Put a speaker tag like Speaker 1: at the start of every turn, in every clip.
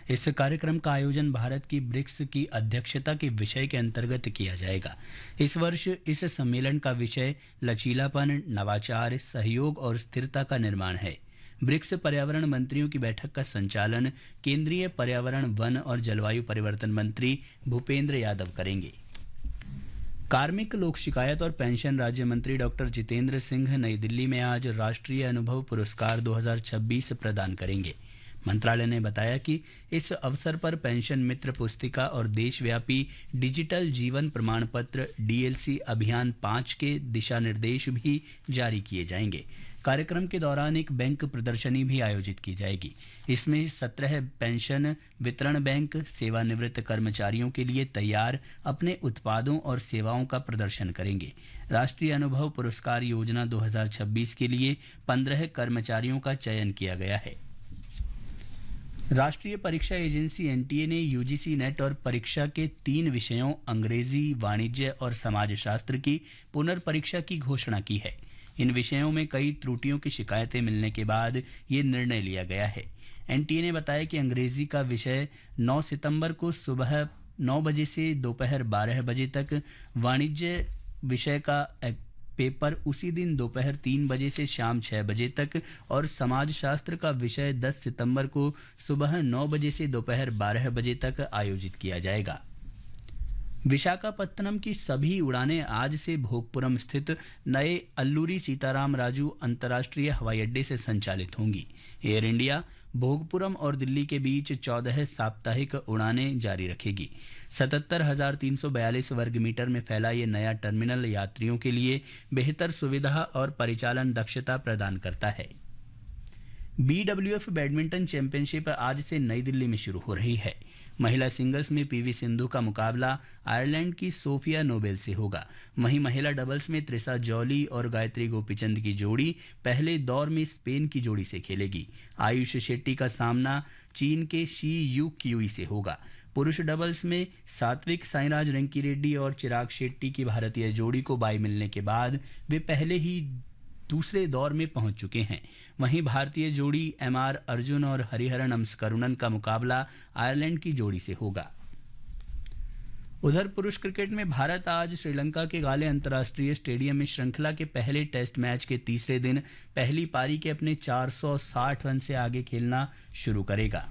Speaker 1: इस कार्यक्रम का आयोजन भारत की ब्रिक्स की अध्यक्षता के विषय के अंतर्गत किया जाएगा। इस वर्ष इस सम्मेलन का विषय लचीलापन, नवाचार, सहयोग और स्थिरता का निर्माण है। ब्रिक्स पर्यावरण मंत्रियों की बैठक का संचालन केंद्रीय पर्यावरण, वन और जलवायु परिवर्तन मंत्री भूपेंद्र यादव करेंगे। कार्मिक, लोक शिकायत और पेंशन राज्य मंत्री डॉक्टर जितेंद्र सिंह नई दिल्ली में आज राष्ट्रीय अनुभव पुरस्कार 2026 प्रदान करेंगे। मंत्रालय ने बताया कि इस अवसर पर पेंशन मित्र पुस्तिका और देशव्यापी डिजिटल जीवन प्रमाण पत्र डीएलसी अभियान 5 के दिशा निर्देश भी जारी किए जाएंगे। कार्यक्रम के दौरान एक बैंक प्रदर्शनी भी आयोजित की जाएगी। इसमें 17 पेंशन वितरण बैंक सेवानिवृत्त कर्मचारियों के लिए तैयार अपने उत्पादों और सेवाओं का प्रदर्शन करेंगे। राष्ट्रीय अनुभव पुरस्कार योजना 2026 के लिए 15 कर्मचारियों का चयन किया गया है। राष्ट्रीय परीक्षा एजेंसी एनटीए ने यूजीसी नेट और परीक्षा के 3 विषयों अंग्रेजी, वाणिज्य और समाजशास्त्र की पुनर्परीक्षा की घोषणा की है। इन विषयों में कई त्रुटियों की शिकायतें मिलने के बाद ये निर्णय लिया गया है। एनटीए ने बताया कि अंग्रेजी का विषय 9 सितंबर को सुबह 9 बजे से दोपहर 12 बजे तक, वाणिज्य विषय का पेपर उसी दिन दोपहर 3 बजे से शाम 6 बजे तक और समाजशास्त्र का विषय 10 सितंबर को सुबह 9 बजे से दोपहर 12 बजे तक आयोजित किया जाएगा। विशाखापत्तनम की सभी उड़ानें आज से भोगपुरम स्थित नए अल्लूरी सीताराम राजू अंतर्राष्ट्रीय हवाई अड्डे से संचालित होंगी। एयर इंडिया भोगपुरम और दिल्ली के बीच 14 साप्ताहिक उड़ानें जारी रखेगी। 77,342 वर्ग मीटर में फैला ये नया टर्मिनल यात्रियों के लिए बेहतर सुविधा और परिचालन दक्षता प्रदान करता है। बीडब्ल्यूएफ बैडमिंटन चैंपियनशिप आज से नई दिल्ली में शुरू हो रही है। महिला सिंगल्स में पीवी सिंधु का मुकाबला आयरलैंड की सोफिया नोबेल से होगा। वहीं महिला डबल्स में त्रिशा जॉली और गायत्री गोपीचंद की जोड़ी पहले दौर में स्पेन की जोड़ी से खेलेगी। आयुष शेट्टी का सामना चीन के शी यू क्यूई से होगा। पुरुष डबल्स में सात्विक साईराज रंकीरेड्डी और चिराग शेट्टी की भारतीय जोड़ी को बाई मिलने के बाद वे पहले ही दूसरे दौर में पहुंच चुके हैं। वहीं भारतीय जोड़ी एमआर अर्जुन और हरिहरन अम्सकरुणन का मुकाबला आयरलैंड की जोड़ी से होगा। उधर पुरुष क्रिकेट में भारत आज श्रीलंका के गाले अंतर्राष्ट्रीय स्टेडियम में श्रृंखला के पहले टेस्ट मैच के तीसरे दिन पहली पारी के अपने 460 रन से आगे खेलना शुरू करेगा।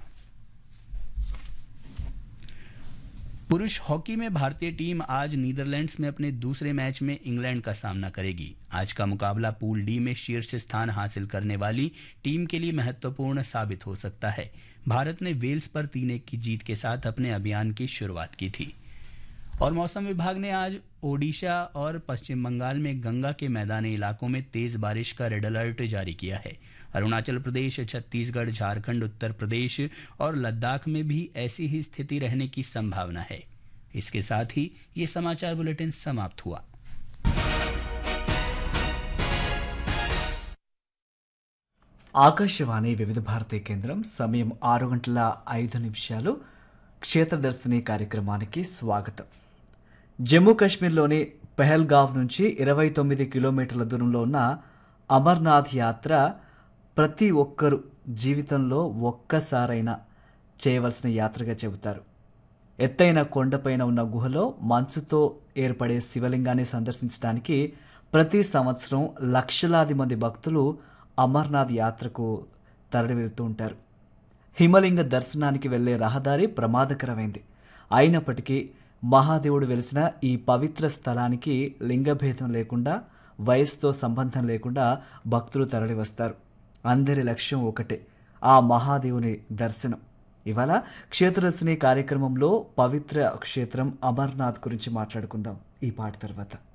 Speaker 1: पुरुष हॉकी में भारतीय टीम आज नीदरलैंड्स में अपने दूसरे मैच में इंग्लैंड का सामना करेगी। आज का मुकाबला पूल डी में शीर्ष स्थान हासिल करने वाली टीम के लिए महत्वपूर्ण साबित हो सकता है। भारत ने वेल्स पर 3-1 की जीत के साथ अपने अभियान की शुरुआत की थी। और मौसम विभाग ने आज ओडिशा और पश्चिम बंगाल में गंगा के मैदानी इलाकों में तेज बारिश का रेड अलर्ट जारी किया है। अरुणाचल प्रदेश, छत्तीसगढ़, झारखंड, उत्तर प्रदेश और लद्दाख में भी ऐसी ही स्थिति रहने की संभावना है। इसके साथ ही ये समाचार बुलेटिन समाप्त हुआ।
Speaker 2: ఆకాశవాణి వివిధ భారతి కేంద్రం సమయం 6:05 క్షేత్రదర్శిని కార్యక్రమానికి స్వాగతం. జమ్మూ కాశ్మీర్లోని పెహల్గావ్ నుంచి 29 కిలోమీటర్ల దూరంలో ఉన్న అమర్నాథ్ యాత్ర ప్రతి ఒక్కరు జీవితంలో ఒక్కసారైనా చేయవలసిన యాత్రగా చెబుతారు. ఎత్తైన కొండపైన ఉన్న గుహలో మంచుతో ఏర్పడే శివలింగాన్ని సందర్శించడానికి ప్రతి సంవత్సరం లక్షలాది మంది భక్తులు అమర్నాథ్ యాత్రకు తరలి వెళ్తూ ఉంటారు. హిమలింగ దర్శనానికి వెళ్లే రహదారి ప్రమాదకరమైంది. అయినప్పటికీ మహాదేవుడు వెలిసిన ఈ పవిత్ర స్థలానికి లింగభేదం లేకుండా, వయసుతో సంబంధం లేకుండా భక్తులు తరలి వస్తారు. అందరి లక్ష్యం ఒకటే, ఆ మహాదేవుని దర్శనం. ఇవాళ క్షేత్రదర్శిని కార్యక్రమంలో పవిత్ర క్షేత్రం అమర్నాథ్ గురించి మాట్లాడుకుందాం ఈ పాట తర్వాత.